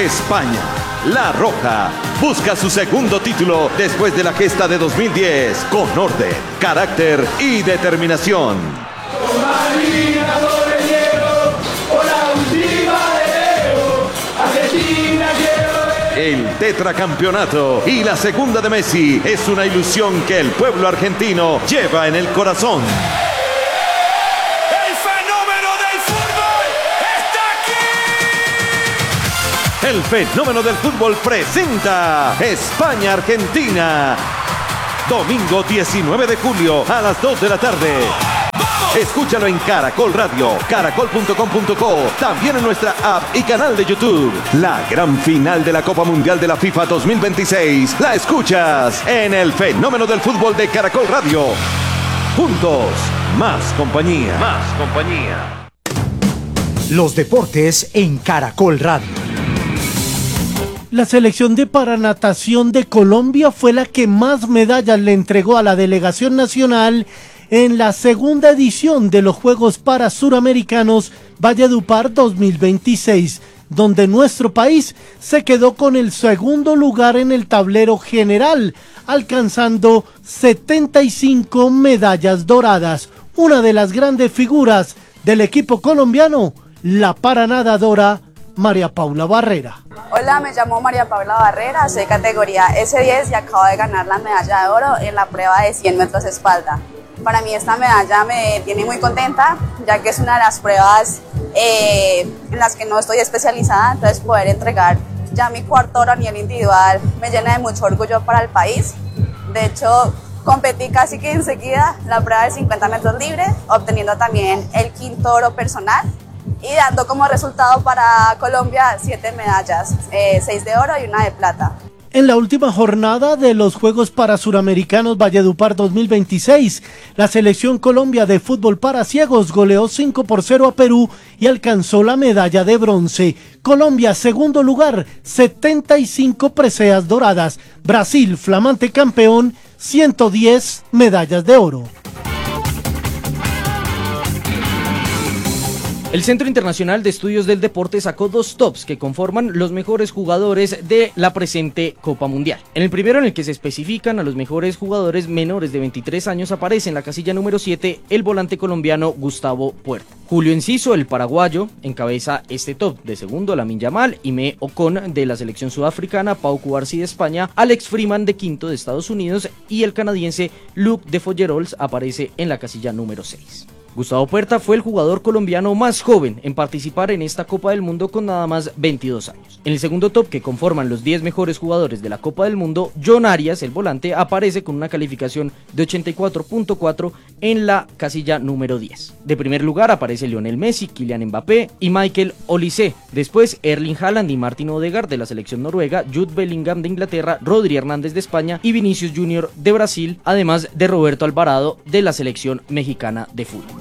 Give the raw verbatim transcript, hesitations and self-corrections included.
España, La Roja, busca su segundo título después de la gesta de dos mil diez con orden, carácter y determinación. El tetracampeonato y la segunda de Messi es una ilusión que el pueblo argentino lleva en el corazón. ¡El fenómeno del fútbol está aquí! El fenómeno del fútbol presenta España-Argentina. Domingo diecinueve de julio a las dos de la tarde. Escúchalo en Caracol Radio, caracol punto com punto co, también en nuestra app y canal de YouTube. La gran final de la Copa Mundial de la FIFA dos mil veintiséis la escuchas en el fenómeno del fútbol de Caracol Radio. Juntos, más compañía. Más compañía. Los deportes en Caracol Radio. La selección de paranatación de Colombia fue la que más medallas le entregó a la delegación nacional en la segunda edición de los Juegos Parasuramericanos Valledupar dos mil veintiséis, donde nuestro país se quedó con el segundo lugar en el tablero general, alcanzando setenta y cinco medallas doradas. Una de las grandes figuras del equipo colombiano, la paranadadora María Paula Barrera. Hola, me llamo María Paula Barrera, soy categoría ese diez y acabo de ganar la medalla de oro en la prueba de cien metros espalda. Para mí esta medalla me tiene muy contenta, ya que es una de las pruebas eh, en las que no estoy especializada, entonces poder entregar ya mi cuarto oro a nivel individual me llena de mucho orgullo para el país. De hecho, competí casi que enseguida la prueba de cincuenta metros libres, obteniendo también el quinto oro personal y dando como resultado para Colombia siete medallas, eh, seis de oro y una de plata. En la última jornada de los Juegos Parasuramericanos Valledupar dos mil veintiséis, la selección Colombia de fútbol para ciegos goleó cinco por cero a Perú y alcanzó la medalla de bronce. Colombia, segundo lugar, setenta y cinco preseas doradas. Brasil, flamante campeón, ciento diez medallas de oro. El Centro Internacional de Estudios del Deporte sacó dos tops que conforman los mejores jugadores de la presente Copa Mundial. En el primero, en el que se especifican a los mejores jugadores menores de veintitrés años, aparece en la casilla número siete el volante colombiano Gustavo Puerta. Julio Enciso, el paraguayo, encabeza este top. De segundo, Lamine Yamal, Ime Ocon de la selección sudafricana, Pau Cubarsí de España, Alex Freeman de quinto de Estados Unidos y el canadiense Luc de Follerols aparece en la casilla número seis. Gustavo Puerta fue el jugador colombiano más joven en participar en esta Copa del Mundo con nada más veintidós años. En el segundo top, que conforman los diez mejores jugadores de la Copa del Mundo, John Arias, el volante, aparece con una calificación de ochenta y cuatro punto cuatro en la casilla número diez. De primer lugar aparece Lionel Messi, Kylian Mbappé y Michael Olise. Después Erling Haaland y Martin Odegaard de la selección noruega, Jude Bellingham de Inglaterra, Rodri Hernández de España y Vinicius Junior de Brasil, además de Roberto Alvarado de la selección mexicana de fútbol.